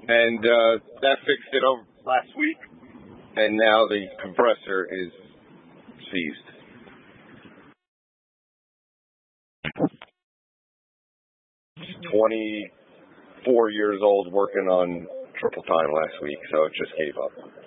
and that fixed it over last week, and now the compressor is seized. 24 years old, working on triple time last week, so it just gave up.